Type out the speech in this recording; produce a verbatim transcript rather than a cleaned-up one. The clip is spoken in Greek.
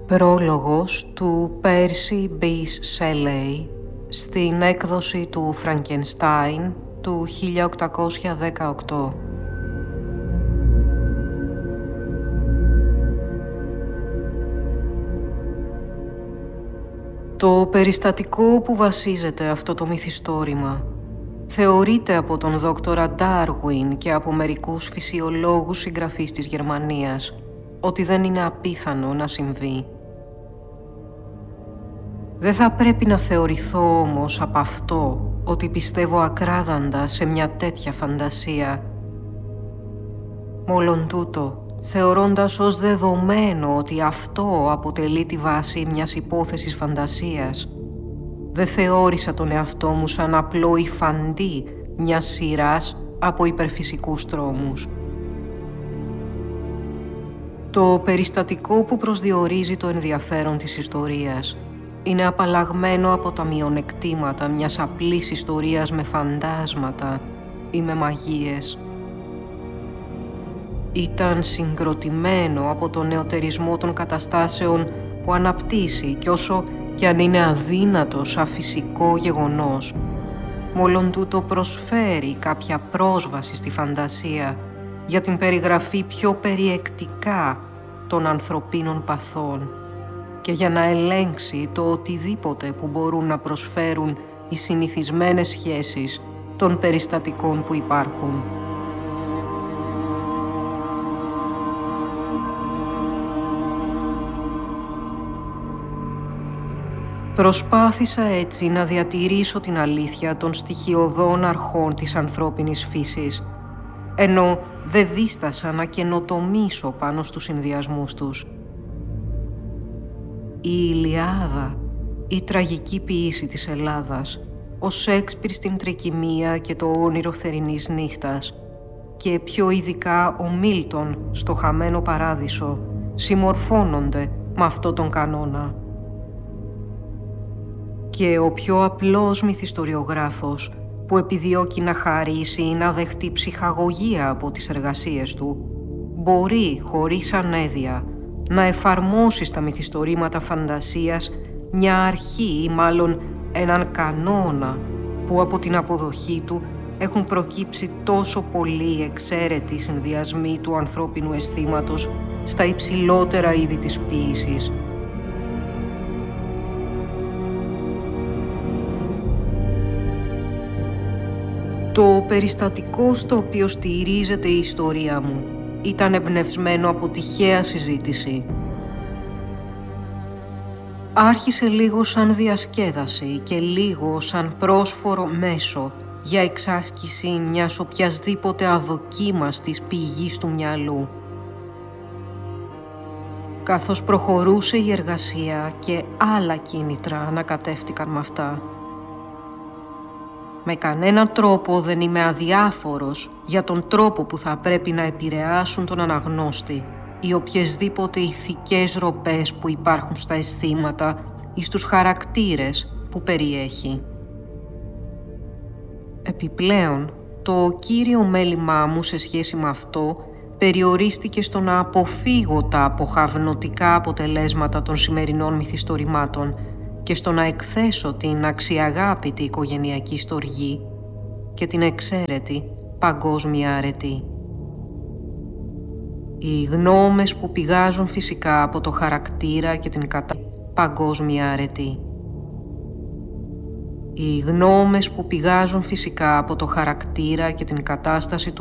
Πρόλογος του Percy Bysshe Shelley στην έκδοση του Φραγκενστάιν του χίλια οκτακόσια δεκαοκτώ. Το περιστατικό που βασίζεται αυτό το μυθιστόρημα θεωρείται από τον δόκτορα Ντάρουιν και από μερικούς φυσιολόγους συγγραφείς της Γερμανίας ότι δεν είναι απίθανο να συμβεί. Δεν θα πρέπει να θεωρηθώ όμως από αυτό ότι πιστεύω ακράδαντα σε μια τέτοια φαντασία. Μόλον τούτο, θεωρώντας ως δεδομένο ότι αυτό αποτελεί τη βάση μιας υπόθεσης φαντασίας, δεν θεώρησα τον εαυτό μου σαν απλό υφαντή μιας σειράς από υπερφυσικούς τρόμους. Το περιστατικό που προσδιορίζει το ενδιαφέρον της ιστορίας είναι απαλλαγμένο από τα μειονεκτήματα μιας απλής ιστορίας με φαντάσματα ή με μαγείες. Ήταν συγκροτημένο από τον νεωτερισμό των καταστάσεων που αναπτύσσει κι όσο κι αν είναι αδύνατο σαν φυσικό γεγονός, μόλον τούτο προσφέρει κάποια πρόσβαση στη φαντασία για την περιγραφή πιο περιεκτικά των ανθρωπίνων παθών και για να ελέγξει το οτιδήποτε που μπορούν να προσφέρουν οι συνηθισμένες σχέσεις των περιστατικών που υπάρχουν. Προσπάθησα έτσι να διατηρήσω την αλήθεια των στοιχειωδών αρχών της ανθρώπινης φύσης, ενώ δεν δίστασα να καινοτομήσω πάνω στους συνδυασμούς τους. Η Ηλιάδα, η τραγική ποίηση της Ελλάδας, ο Σέξπιρ στην Τρικυμία και το όνειρο θερινής νύχτας και πιο ειδικά ο Μίλτον στο Χαμένο Παράδεισο συμμορφώνονται με αυτό τον κανόνα. Και ο πιο απλός μυθιστοριογράφος που επιδιώκει να χαρίσει ή να δεχτεί ψυχαγωγία από τις εργασίες του, μπορεί χωρίς ανέδεια να εφαρμόσει στα μυθιστορήματα φαντασίας μια αρχή ή μάλλον έναν κανόνα που από την αποδοχή του έχουν προκύψει τόσο πολλοί εξαίρετοι συνδυασμοί του ανθρώπινου αισθήματος στα υψηλότερα είδη της ποίησης. Το περιστατικό στο οποίο στηρίζεται η ιστορία μου ήταν εμπνευσμένο από τυχαία συζήτηση. Άρχισε λίγο σαν διασκέδαση και λίγο σαν πρόσφορο μέσο για εξάσκηση μιας οποιασδήποτε αδοκίμαστης πηγής του μυαλού. Καθώς προχωρούσε η εργασία και άλλα κίνητρα ανακατεύτηκαν με αυτά. Με κανέναν τρόπο δεν είμαι αδιάφορος για τον τρόπο που θα πρέπει να επηρεάσουν τον αναγνώστη οι οποιασδήποτε ηθικές ροπές που υπάρχουν στα αισθήματα ή στους χαρακτήρες που περιέχει. Επιπλέον, το κύριο μέλημά μου σε σχέση με αυτό περιορίστηκε στο να αποφύγω τα αποχαυνωτικά αποτελέσματα των σημερινών μυθιστορημάτων και στο να εκθέσω την αξιαγάπητη οικογενειακή στοργή και την εξαίρετη παγκόσμια αρετή. Οι γνώμες που πηγάζουν φυσικά από το χαρακτήρα και την κατάσταση παγκόσμια αρετή. Οι γνώμες που πηγάζουν φυσικά από το χαρακτήρα και την κατάσταση του